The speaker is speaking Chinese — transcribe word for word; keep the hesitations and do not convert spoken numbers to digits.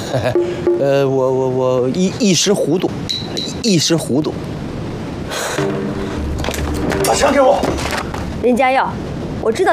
呃，我我我一一时糊涂，一时糊涂。 把枪给我。 林家耀，我知道